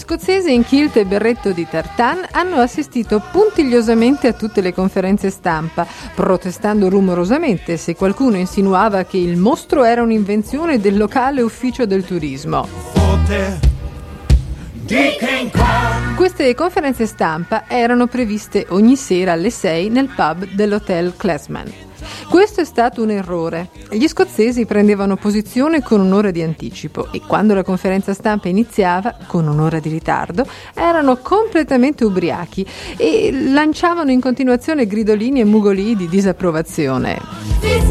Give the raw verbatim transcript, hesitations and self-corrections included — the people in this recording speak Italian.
scozzesi in kilt e berretto di tartan hanno assistito puntigliosamente a tutte le conferenze stampa, protestando rumorosamente se qualcuno insinuava che il mostro era un'invenzione del locale ufficio del turismo. Queste conferenze stampa erano previste ogni sera alle sei nel pub dell'Hotel Klesman. Questo è stato un errore. Gli scozzesi prendevano posizione con un'ora di anticipo e quando la conferenza stampa iniziava, con un'ora di ritardo, erano completamente ubriachi e lanciavano in continuazione gridolini e mugolii di disapprovazione.